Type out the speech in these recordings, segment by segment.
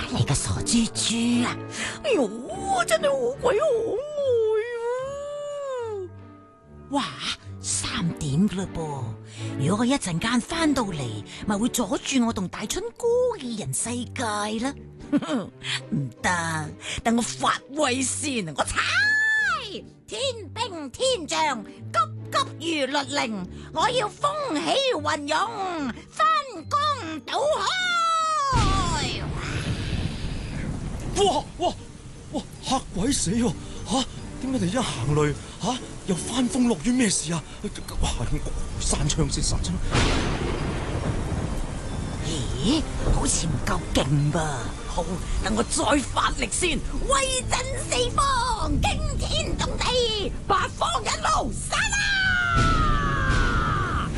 你個傻豬豬啊！哎呦，真係好鬼可愛啊！哇，3點噶啦噃，如果我一陣間翻到嚟，咪會阻住我同大春哥嘅二人世界啦。唔得，等我發威先，我猜天兵天將，急急如律令，我要風起雲湧，翻江倒海。 哇！嚇鬼死喎！嚇，點解突然間行雷？嚇，又翻風落雨咩事啊？哇！閂窗先，閂窗。 咦，好似唔夠勁噃。好，等我再發力先，威震四方，驚天動地，八方一路散啦！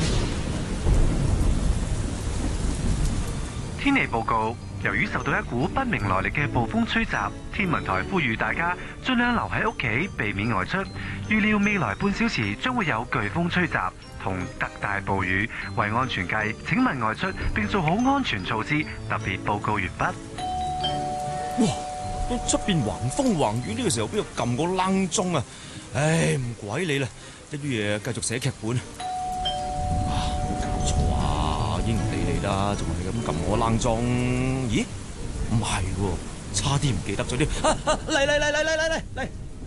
天氣報告，由於受到一股不明來歷嘅暴風吹襲，天文台呼籲大家盡量留喺屋企，避免外出。預料未來半小時將會有颶風吹襲同特大暴雨，為安全計，請勿外出並做好安全措施。特別報告完畢。 哇！出邊橫風橫雨呢個時候邊度撳個冷鐘啊？唉，唔鬼理啦，一於嘢繼續寫劇本。搞錯啊！應唔理你啦，仲係咁撳我冷鐘？咦？唔係喎，差啲唔記得咗啲。嚟！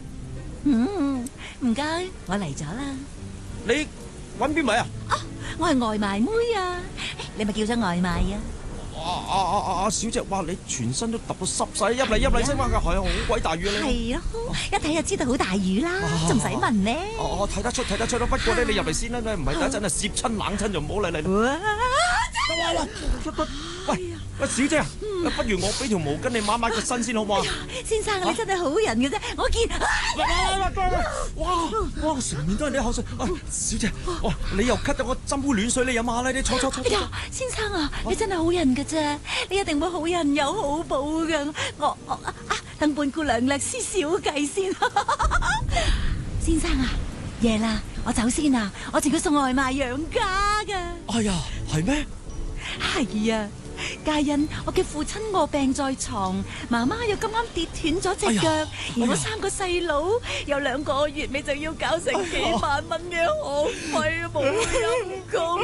唔該，我嚟咗啦。 你揾邊位啊？ 我係外賣妹啊，你咪叫咗外賣啊？ 小姐，哇！你全身都揼到濕晒，入嚟先嘛！係啊，好鬼大雨啊！你係咯，一睇就知道好大雨啦，仲使問呢？ 睇得出咯。不過咧，你入嚟先啦，唔係等陣啊，攝親冷親就唔好嚟。喂，小姐啊，不如我俾條毛巾你抹抹個身先好唔好啊？ 先生，你真係好人嘅啫，我見。 哇！成面都係你口水。小姐，哇！你又咳到我斟杯暖水你飲下啦，你坐。 哎呀，先生啊，你真係好人嘅啫，你一定會好人有好報嘅。我等本姑娘略施小計先。先生啊，夜啦，我走先啦，我仲要送外賣養家㗎。 哎呀，係咩？ 係啊，皆因我嘅父親臥病在床，媽媽又咁啱跌斷咗隻腳，而我3個細佬有2個月尾就要搞成幾萬蚊嘅學費，冇陰功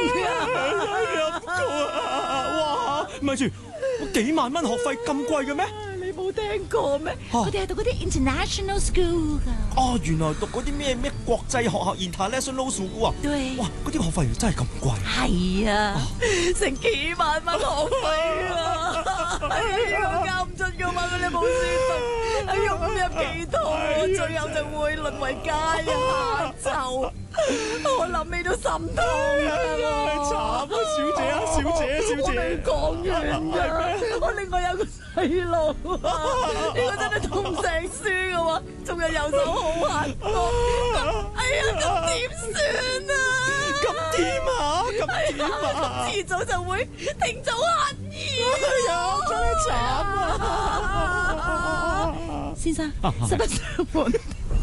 啊！ 哇，咪住，幾萬蚊學費咁貴嘅咩？ 你冇聽過咩？佢哋係讀嗰啲 international school 噶。 原來讀嗰啲咩國際學校 international school 啊？ 對。 哇，嗰啲學費真係咁貴。 係啊，成幾萬蚊學費啊！我交唔出噶嘛，佢哋冇書讀，用唔入幾堂，最後就會淪為家人下囚。我諗起都心痛啊！ 慘啊，小姐！ 我未講完㗎，我另外有個細路啊，呢個真係讀唔成書嘅喎，仲有遊手好閒。哎呀，咁點算啊？咁點啊？遲早就會停做乞兒。 哎呀，真係慘啊！ 先生，實不相瞞。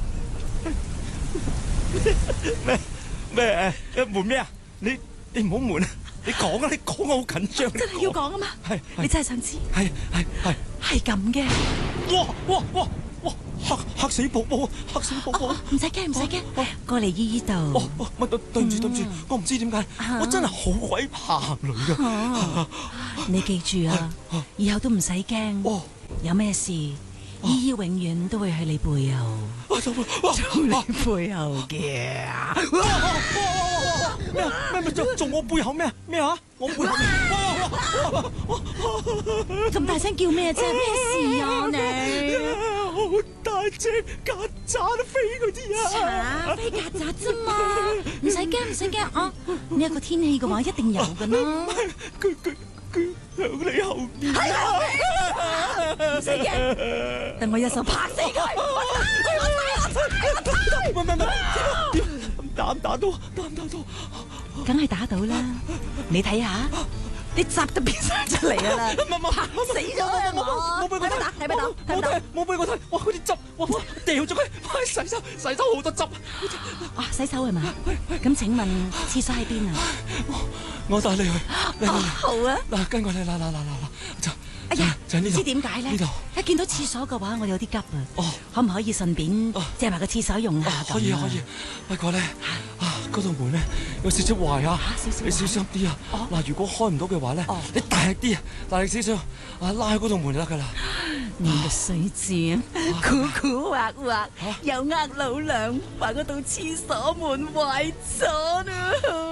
咩？瞞咩啊？你唔好瞞啊！你講啊！我好緊張。 真係要講啊嘛？ 係， 你真係想知？係咁嘅。 哇！嚇死寶寶！ 唔使驚，過嚟姨度。 對唔住，我唔知點解，我真係好鬼怕女㗎。 你記住啊，以後都唔使驚。有咩事，姨姨永遠都會喺你背後，做你背後嘅。 咩？做我背後咩啊？我背後咁大聲叫咩啫？咩事啊你？ 好大隻曱甴都飛嗰啲啊！ 飛曱甴啫嘛，唔使驚啊！呢一個天氣嘅話，一定有噶啦。 佢響你後面唔使驚，等我一手拍死佢！ 打唔打到？ 梗係打到啦！你睇下，啲汁都變晒出嚟噶啦，拍死咗啦！ 冇俾我睇， 睇咪打？ 冇俾我睇！哇，嗰啲汁，哇，掉咗佢，洗手好多汁。 洗手係嘛？咁請問廁所喺邊啊？ 我帶你去。 好啊！ 嗱，跟我嚟，嗱， 哎呀， 就喺呢度。 唔知點解咧？ 呢度一見到廁所嘅話，我有啲急啊。 哦， 可唔可以順便借埋個廁所用下咁啊？ 可以可以。不過咧，嗰道門咧有少少壞啊， 少少壞你小心啲啊。嗱，如果開唔到嘅話咧，你大力啲，大力少少拉開嗰道門就得噶啦。 你個水鑽，古古惑惑，又呃老娘，話嗰道廁所門壞咗啊！